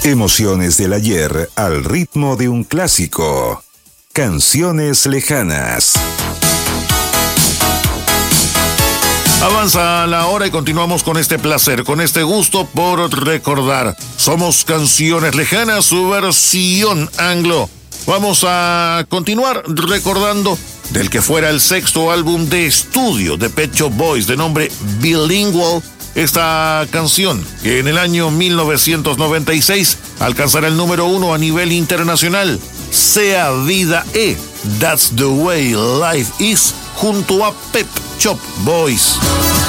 Emociones del ayer al ritmo de un clásico. Canciones lejanas. Avanza la hora y continuamos con este placer, con este gusto por recordar. Somos Canciones Lejanas, su versión anglo. Vamos a continuar recordando del que fuera el sexto álbum de estudio de Pet Shop Boys, de nombre Bilingual. Esta canción, que en el año 1996 alcanzará el número 1 a nivel internacional, Sea Vida E, That's the Way Life Is, junto a Pet Shop Boys.